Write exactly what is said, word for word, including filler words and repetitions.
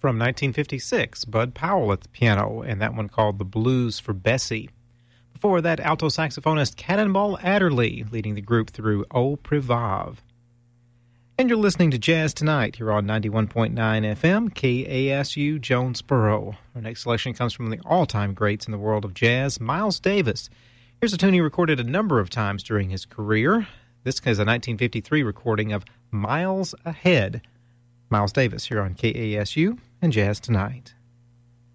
From nineteen fifty-six, Bud Powell at the piano, and that one called The Blues for Bessie. Before that, alto saxophonist Cannonball Adderley leading the group through Au Privav. And you're listening to Jazz Tonight here on ninety-one point nine F M, K A S U Jonesboro. Our next selection comes from the all-time greats in the world of jazz, Miles Davis. Here's a tune he recorded a number of times during his career. This is a nineteen fifty-three recording of Miles Ahead. Miles Davis here on K A S U and Jazz Tonight.